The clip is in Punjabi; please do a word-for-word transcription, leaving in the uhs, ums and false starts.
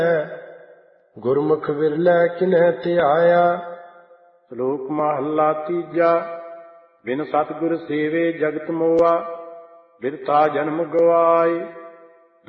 ਗੁਰਮੁਖ ਵਿਰਲੇ ਕਿਨੈ ਧਿਆਇਆ। ਸ਼ਲੋਕ ਮਹੱਲਾ ਤੀਜਾ। ਬਿਨ ਸਤਿਗੁਰ ਸੇਵੇ ਜਗਤ ਮੋਆ, ਬਿਰਥਾ ਜਨਮ ਗਵਾਏ।